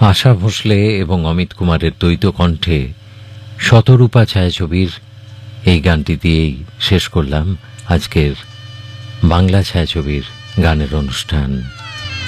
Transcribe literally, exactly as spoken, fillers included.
আশা ভোসলে এবং অমিত কুমারের দ্বৈত কণ্ঠে শতরূপা ছায়াছবির এই গানটি দিয়েই শেষ করলাম আজকের বাংলা ছায়াছবির গানের অনুষ্ঠান।